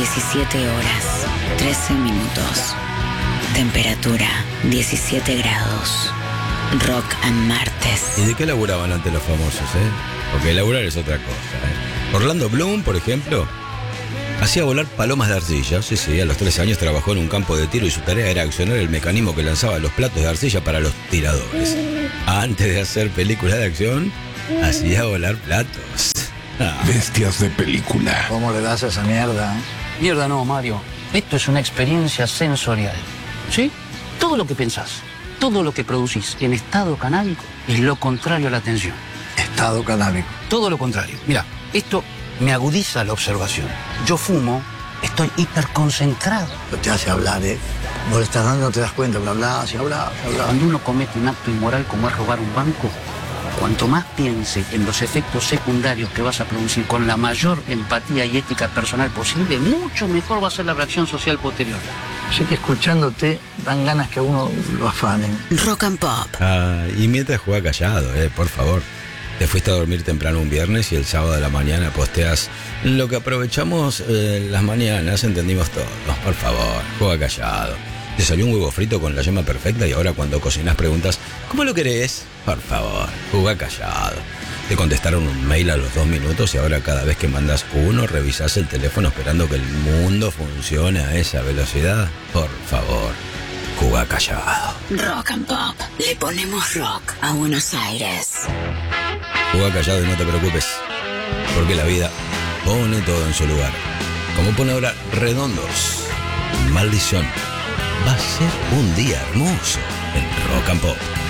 17 horas, 13 minutos. Temperatura, 17 grados. Rock and Martes. ¿Y de qué laburaban antes los famosos, Porque laburar es otra cosa, Orlando Bloom, por ejemplo, hacía volar palomas de arcilla. Sí, a los 13 años trabajó en un campo de tiro y su tarea era accionar el mecanismo que lanzaba los platos de arcilla para los tiradores. Antes de hacer películas de acción, hacía volar platos. Bestias de película. ¿Cómo le das a esa mierda? Mierda no, Mario. Esto es una experiencia sensorial. ¿Sí? Todo lo que pensás, todo lo que producís en estado canábico es lo contrario a la atención. Estado canábico. Todo lo contrario. Mira, esto me agudiza la observación. Yo fumo, estoy hiperconcentrado. No te hace hablar, Vos le estás dando, no te das cuenta, pero hablás y hablás. Cuando uno comete un acto inmoral como es robar un banco, cuanto más piense en los efectos secundarios que vas a producir con la mayor empatía y ética personal posible, mucho mejor va a ser la reacción social posterior. Así que escuchándote dan ganas que a uno lo afanen. Rock and Pop. Y mientras juega callado, por favor. Te fuiste a dormir temprano un viernes y el sábado de la mañana posteas lo que aprovechamos las mañanas, entendimos todo. Por favor, juega callado. Te salió un huevo frito con la yema perfecta y ahora cuando cocinas preguntas ¿cómo lo querés? Por favor, juega callado. Te contestaron un mail a los 2 minutos y ahora cada vez que mandas uno revisás el teléfono esperando que el mundo funcione a esa velocidad. Por favor, juega callado. Rock and Pop. Le ponemos rock a Buenos Aires. Juega callado y no te preocupes, porque la vida pone todo en su lugar. Como pone ahora Redondos, Maldición. Va a ser un día hermoso en Rock and Pop.